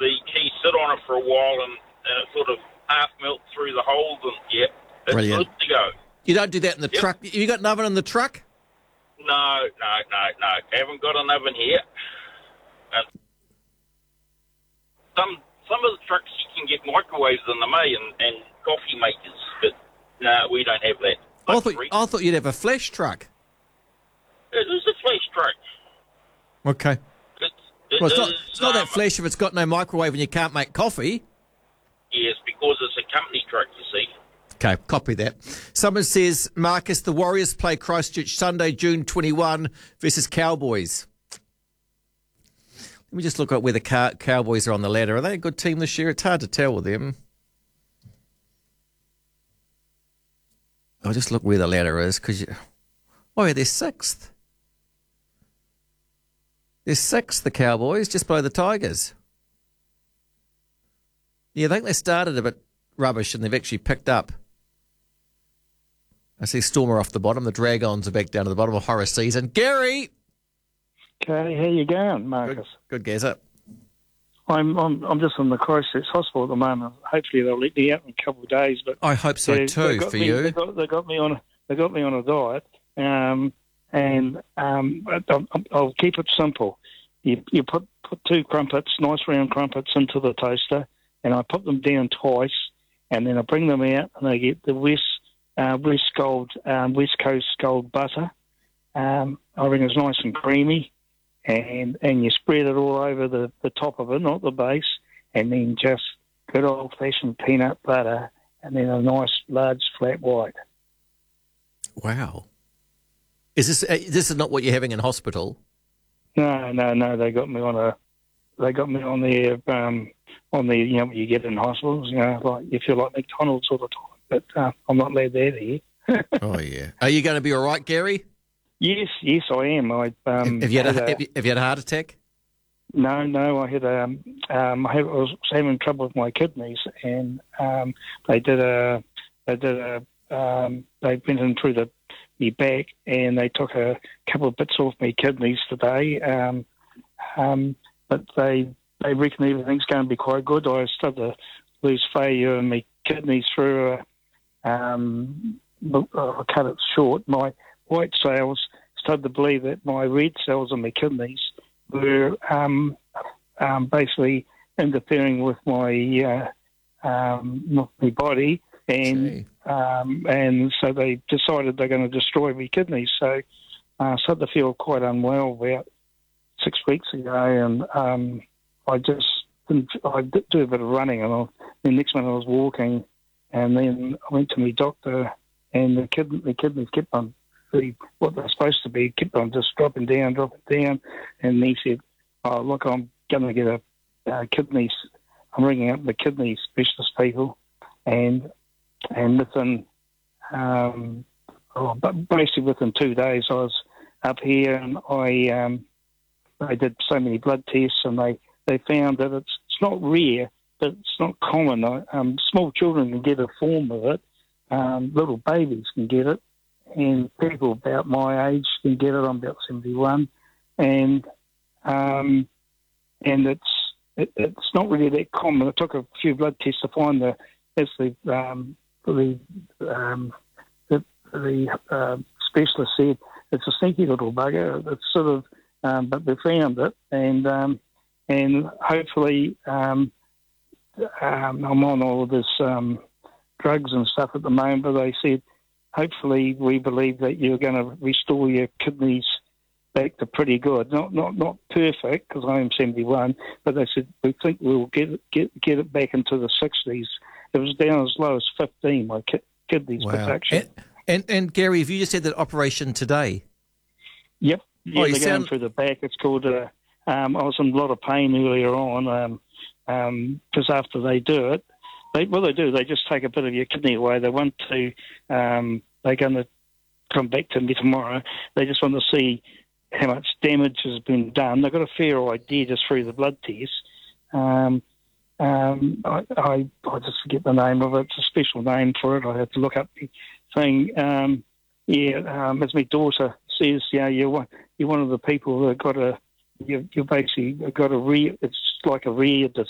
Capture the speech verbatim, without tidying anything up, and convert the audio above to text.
the keys sit on it for a while and, and it sort of half melts through the holes and, yeah, it's Brilliant. good to go. You don't do that in the Yep. truck. You got an oven in the truck? No, no, no, no. Haven't got an oven here. And some some of the trucks you can get microwaves in them, eh, and, and coffee makers, but no, we don't have that. I thought, I thought you'd have a flash truck. It is a flash truck. Okay. It's, it Well, it's is, not, it's not um, that flash if it's got no microwave and you can't make coffee. Yes, because it's a company truck, you see. Okay, copy that. Someone says, Marcus, the Warriors play Christchurch Sunday, June twenty-first versus Cowboys. Let me just look at where the Cow- Cowboys are on the ladder. Are they a good team this year? It's hard to tell with them. I'll just look where the ladder is because you... Oh, yeah, they're sixth. They're sixth, the Cowboys, just below the Tigers. Yeah, I think they started a bit rubbish and they've actually picked up. I see Stormer off the bottom. The Dragons are back down to the bottom of horror season. Gary! Okay, how you going, Marcus? Good, good Gaza. I'm I'm I'm just in the Christchurch Hospital at the moment. Hopefully they'll let me out in a couple of days. But I hope so they, too they got for me, you. They got, they got me on a, they got me on a diet, um, and um, I'll, I'll keep it simple. You you put put two crumpets, nice round crumpets, into the toaster, and I put them down twice, and then I bring them out, and I get the West uh, West Gold um, West Coast Gold butter. Um, I think it's nice and creamy. And and you spread it all over the, the top of it, not the base, and then just good old-fashioned peanut butter, and then a nice large flat white. Wow. Is this uh, this is not what you're having in hospital? No, no, no. They got me on a, they got me on the um on the you know what you get in hospitals, you know, like you feel like McDonald's all the time. But uh, I'm not allowed that here. Oh yeah. Are you going to be all right, Gary? Yes, yes, I am. I um, have, you had had a, a, have, you, have you had a heart attack? No, no, I had um, um I, had, I was having trouble with my kidneys, and um, they did a, they did a, um, they went in through the me back, and they took a couple of bits off my kidneys today. Um, um, but they they reckon everything's going to be quite good. I started to lose failure in my kidneys through a, um, I cut it short. My white cells started to believe that my red cells in my kidneys were um, um, basically interfering with my uh, um, with my body, and um, and so they decided they're going to destroy my kidneys. So uh, I started to feel quite unwell about six weeks ago, and um, I just didn't, I did do a bit of running, and I, the next minute I was walking, and then I went to my doctor, and the kidney, the kidneys kept on. The, what they're supposed to be kept on just dropping down, dropping down, and he said, "Oh, look, I'm going to get a uh, kidneys. I'm ringing up the kidney specialist people, and and within, um, oh, but basically within two days, I was up here, and I um, I did so many blood tests, and they, they found that it's it's not rare, but it's not common. Um, small children can get a form of it. Um, little babies can get it. And people about my age can get it. I'm about seventy-one, and um, and it's it, it's not really that common. I took a few blood tests to find the as the um, the um, the, the uh, specialist said it's a sneaky little bugger. It's sort of, um, but we found it, and um, and hopefully um, um, I'm on all this um, drugs and stuff at the moment. But they said. Hopefully, we believe that you're going to restore your kidneys back to pretty good. Not not not perfect, because I am seventy-one, but they said we think we'll get it, get get it back into the sixties. It was down as low as fifteen, my ki- kidneys Wow. production. And, and, and Gary, have you just had that operation today? Yep. Yeah, Oh, they're you going sound- through the back. It's called, uh, um, I was in a lot of pain earlier on, um, um, because after they do it, They, what they do, they just take a bit of your kidney away. They want to, um, they're going to come back to me tomorrow. They just want to see how much damage has been done. They've got a fair idea just through the blood test. Um, um, I, I, I just forget the name of it. It's a special name for it. I have to look up the thing. Um, yeah, um, as my daughter says, yeah, you're one, you're one of the people that got a, you, you basically got a rare, it's like a rare